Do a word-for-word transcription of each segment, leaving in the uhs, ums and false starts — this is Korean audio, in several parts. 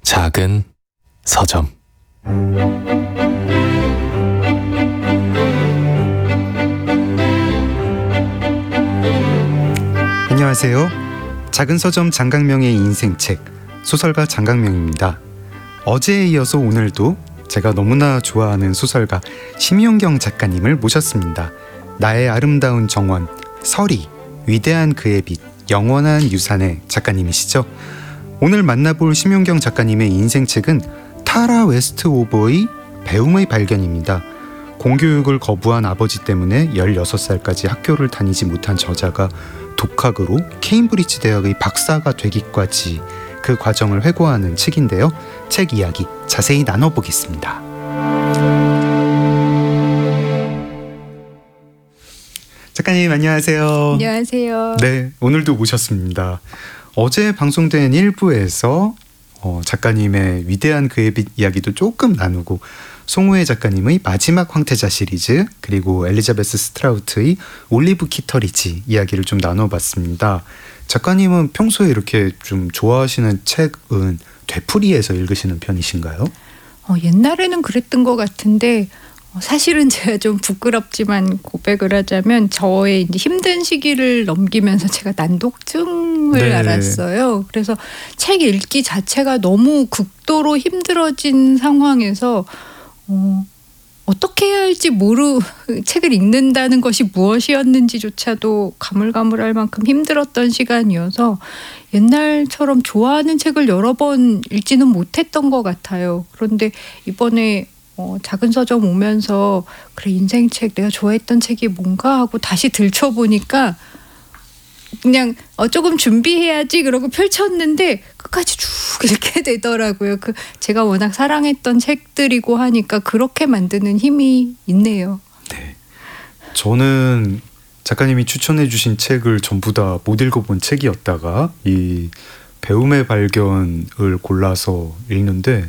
작은 서점. 안녕하세요. 작은 서점 장강명의 인생책, 소설가 장강명입니다. 어제에 이어서 오늘도 제가 너무나 좋아하는 소설가 심윤경 작가님을 모셨습니다. 나의 아름다운 정원, 서리, 위대한 그의 빛, 영원한 유산의 작가님이시죠. 오늘 만나볼 심윤경 작가님의 인생책은 타라 웨스트오버의 배움의 발견입니다. 공교육을 거부한 아버지 때문에 열여섯 살까지 학교를 다니지 못한 저자가 독학으로 케임브리지 대학의 박사가 되기까지 그 과정을 회고하는 책인데요. 책 이야기 자세히 나눠보겠습니다. 작가님 안녕하세요. 안녕하세요. 네, 오늘도 모셨습니다. 어제 방송된 일 부에서 어, 작가님의 위대한 그의 빛 이야기도 조금 나누고, 송우혜 작가님의 마지막 황태자 시리즈, 그리고 엘리자베스 스트라우트의 올리브 키터리지 이야기를 좀 나눠봤습니다. 작가님은 평소에 이렇게 좀 좋아하시는 책은 되풀이해서 읽으시는 편이신가요? 어, 옛날에는 그랬던 것 같은데 어, 사실은 제가 좀 부끄럽지만 고백을 하자면 저의 이제 힘든 시기를 넘기면서 제가 난독증을 네. 알았어요. 그래서 책 읽기 자체가 너무 극도로 힘들어진 상황에서 어, 어떻게 해야 할지 모르 책을 읽는다는 것이 무엇이었는지조차도 가물가물할 만큼 힘들었던 시간이어서 옛날처럼 좋아하는 책을 여러 번 읽지는 못했던 것 같아요. 그런데 이번에 어, 작은 서점 오면서 그래 인생책 내가 좋아했던 책이 뭔가 하고 다시 들춰보니까 그냥 어, 조금 준비해야지 그러고 펼쳤는데 끝까지 쭉 읽게 되더라고요. 그 제가 워낙 사랑했던 책들이고 하니까 그렇게 만드는 힘이 있네요. 네, 저는 작가님이 추천해 주신 책을 전부 다 못 읽어본 책이었다가 이 배움의 발견을 골라서 읽는데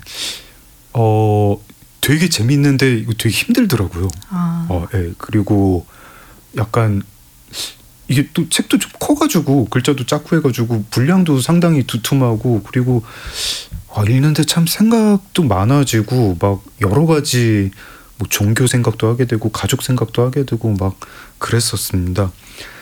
어 되게 재밌는데 이거 되게 힘들더라고요. 아. 어, 예. 그리고 약간 이게 또 책도 좀 커가지고 글자도 작고 해가지고 분량도 상당히 두툼하고, 그리고 아, 읽는데 참 생각도 많아지고 막 여러 가지 뭐 종교 생각도 하게 되고 가족 생각도 하게 되고 막 그랬었습니다.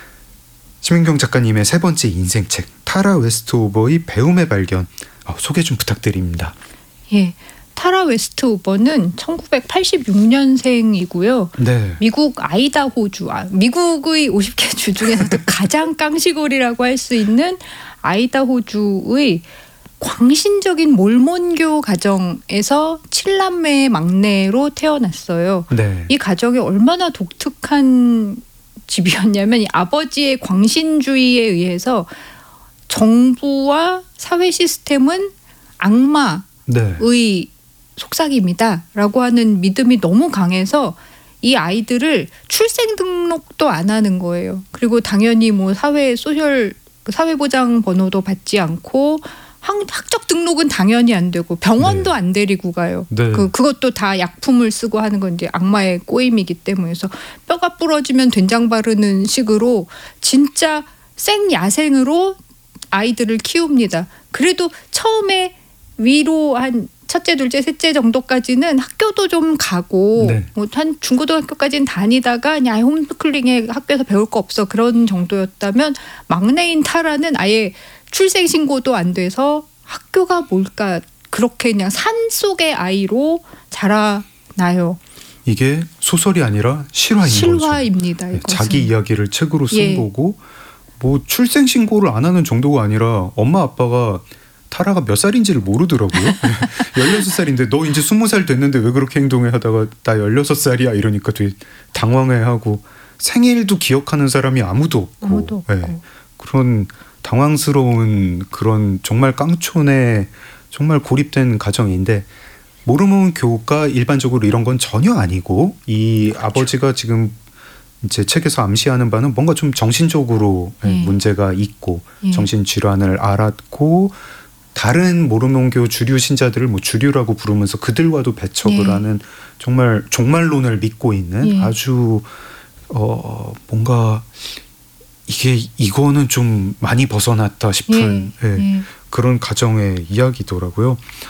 심윤경 작가님의 세 번째 인생책 타라 웨스트오버의 배움의 발견, 아, 소개 좀 부탁드립니다. 예. 타라 웨스트오버는 천구백팔십육 년생이고요. 네. 미국 아이다호주, 아, 미국의 오십 개 주 중에서도 가장 깡시골이라고 할 수 있는 아이다호주의 광신적인 몰몬교 가정에서 칠남매의 막내로 태어났어요. 네. 이 가정이 얼마나 독특한 집이었냐면 이 아버지의 광신주의에 의해서 정부와 사회 시스템은 악마의 네. 속삭입니다 라고 하는 믿음이 너무 강해서 이 아이들을 출생 등록도 안 하는 거예요. 그리고 당연히 뭐 사회 소셜 사회보장 번호도 받지 않고 학적 등록은 당연히 안 되고 병원도 네. 안 데리고 가요. 네. 그 그것도 다 약품을 쓰고 하는 건 이제 악마의 꼬임이기 때문에. 그래서 뼈가 부러지면 된장 바르는 식으로 진짜 생야생으로 아이들을 키웁니다. 그래도 처음에 위로 한 첫째, 둘째, 셋째 정도까지는 학교도 좀 가고 네. 뭐 한 중고등학교까지는 다니다가 그냥 홈스쿨링에 학교에서 배울 거 없어 그런 정도였다면 막내인 타라는 아예 출생 신고도 안 돼서 학교가 뭘까 그렇게 그냥 산 속의 아이로 자라나요. 이게 소설이 아니라 실화인 실화입니다. 거죠. 이것은. 자기 이야기를 책으로 쓴 예. 거고, 뭐 출생 신고를 안 하는 정도가 아니라 엄마 아빠가 타라가 몇 살인지를 모르더라고요. 열여섯 살인데 너 이제 스무 살 됐는데 왜 그렇게 행동해 하다가 나 열여섯 살이야 이러니까 되게 당황해하고, 생일도 기억하는 사람이 아무도 없고, 아무도 없고. 네. 그런 당황스러운 그런 정말 깡촌의 정말 고립된 가정인데, 모르몬 교가 일반적으로 이런 건 전혀 아니고, 이 그렇죠. 아버지가 지금 이제 책에서 암시하는 바는 뭔가 좀 정신적으로 예. 문제가 있고 예. 정신질환을 앓았고, 다른 모르몬교 주류 신자들을 뭐 주류라고 부르면서 그들과도 배척을 예. 하는 정말 종말론을 믿고 있는 예. 아주 어 뭔가 이게 이거는 좀 많이 벗어났다 싶은 예. 예. 그런 가정의 이야기더라고요.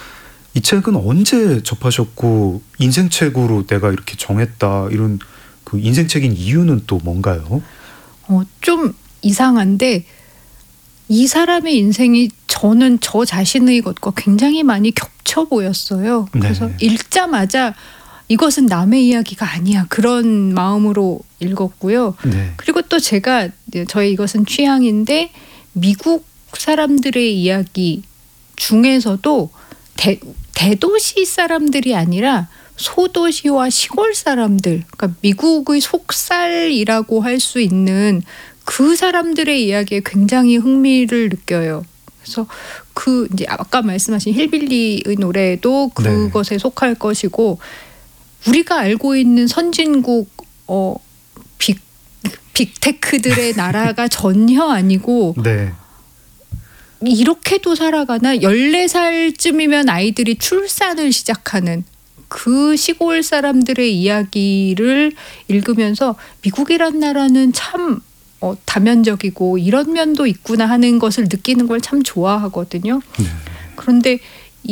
이 책은 언제 접하셨고 인생책으로 내가 이렇게 정했다 이런 그 인생책인 이유는 또 뭔가요? 어, 좀 이상한데 이 사람의 인생이 저는 저 자신의 것과 굉장히 많이 겹쳐 보였어요. 그래서 네. 읽자마자 이것은 남의 이야기가 아니야 그런 마음으로 읽었고요. 네. 그리고 또 제가 저의 이것은 취향인데 미국 사람들의 이야기 중에서도 대, 대도시 사람들이 아니라 소도시와 시골 사람들, 그러니까 미국의 속살이라고 할 수 있는 그 사람들의 이야기에 굉장히 흥미를 느껴요. 그래서 그 이제 아까 말씀하신 힐빌리의 노래도 그것에 네. 속할 것이고 우리가 알고 있는 선진국 어, 빅 빅테크들의 나라가 전혀 아니고 네. 이렇게도 살아가나 열네 살쯤이면 아이들이 출산을 시작하는 그 시골 사람들의 이야기를 읽으면서 미국이란 나라는 참 어, 다면적이고 이런 면도 있구나 하는 것을 느끼는 걸 참 좋아하거든요. 네. 그런데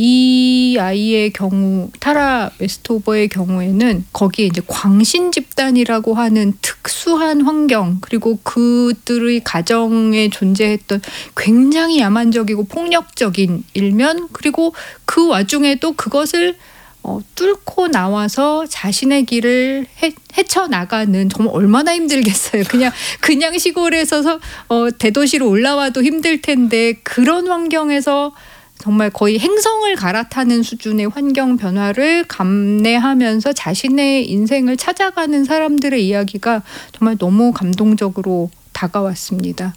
이 아이의 경우 타라 웨스토버의 경우에는 거기에 이제 광신 집단이라고 하는 특수한 환경 그리고 그들의 가정에 존재했던 굉장히 야만적이고 폭력적인 일면 그리고 그 와중에도 그것을 어, 뚫고 나와서 자신의 길을 헤, 헤쳐나가는 정말 얼마나 힘들겠어요. 그냥 그냥 시골에서 어, 대도시로 올라와도 힘들 텐데 그런 환경에서 정말 거의 행성을 갈아타는 수준의 환경 변화를 감내하면서 자신의 인생을 찾아가는 사람들의 이야기가 정말 너무 감동적으로 다가왔습니다.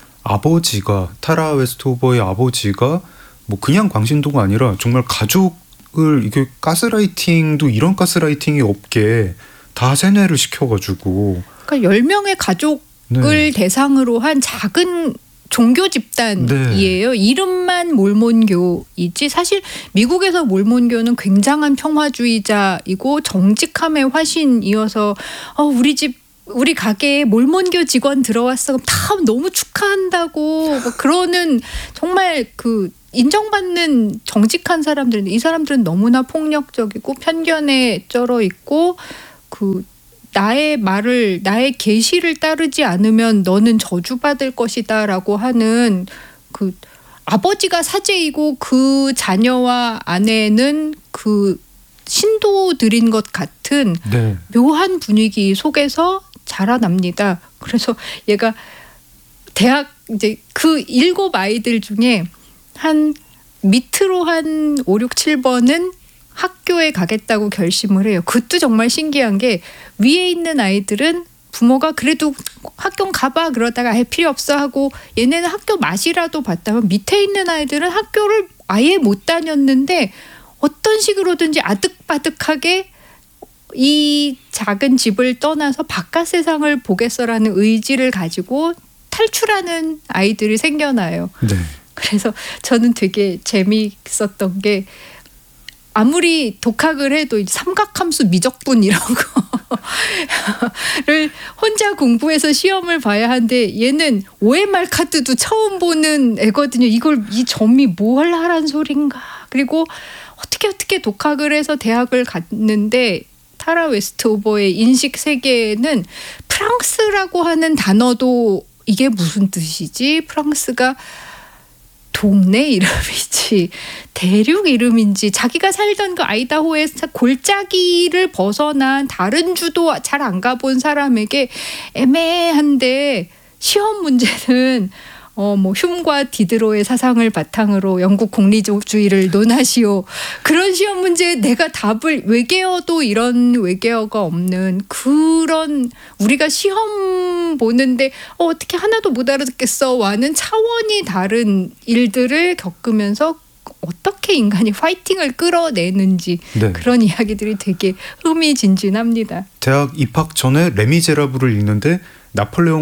아버지가 타라 웨스토버의 아버지가 뭐 그냥 광신도가 아니라 정말 가족을 이게 가스라이팅도 이런 가스라이팅이 없게 다 세뇌를 시켜가지고 그러니까 열 명의 가족을 네. 대상으로 한 작은 종교 집단이에요. 네. 이름만 몰몬교이지 사실 미국에서 몰몬교는 굉장한 평화주의자이고 정직함의 화신이어서 어, 우리 집 우리 가게에 몰몬교 직원 들어왔어. 그럼 다 너무 축하한다고 뭐 그러는 정말 그 인정받는 정직한 사람들인데 이 사람들은 너무나 폭력적이고 편견에 쩔어 있고 그 나의 말을 나의 계시를 따르지 않으면 너는 저주받을 것이다라고 하는 그 아버지가 사제이고 그 자녀와 아내는 그 신도들인 것 같은 네. 묘한 분위기 속에서 자라납니다. 그래서 얘가 대학 이제 그 일곱 아이들 중에 한 밑으로 한 오, 육, 칠 번은 학교에 가겠다고 결심을 해요. 그것도 정말 신기한 게 위에 있는 아이들은 부모가 그래도 학교 가봐 그러다가 할 필요 없어 하고 얘네는 학교 맛이라도 봤다면 밑에 있는 아이들은 학교를 아예 못 다녔는데 어떤 식으로든지 아득바득하게 이 작은 집을 떠나서 바깥 세상을 보겠어라는 의지를 가지고 탈출하는 아이들이 생겨나요. 네. 그래서 저는 되게 재미있었던 게 아무리 독학을 해도 삼각함수 미적분 이런 거를 혼자 공부해서 시험을 봐야 하는데 얘는 오엠알 카드도 처음 보는 애거든요. 이걸 이 점이 뭘 하란 소린가. 그리고 어떻게 어떻게 독학을 해서 대학을 갔는데 타라 웨스토버의 인식 세계에는 프랑스라고 하는 단어도 이게 무슨 뜻이지? 프랑스가 동네 이름이지 대륙 이름인지 자기가 살던 그 아이다호의 골짜기를 벗어난 다른 주도 잘 안 가본 사람에게 애매한데 시험 문제는 어, 뭐 흉과 디드로의 사상을 바탕으로 영국 공리주의를 논하시오. 그런 시험 문제에 내가 답을 외계어도 이런 외계어가 없는 그런 우리가 시험 보는데 어, 어떻게 하나도 못 알아듣겠어와는 차원이 다른 일들을 겪으면서 어떻게 인간이 파이팅을 끌어내는지 네. 그런 이야기들이 되게 흥미진진합니다. 대학 입학 전에 레미제라블을 읽는데 나폴레옹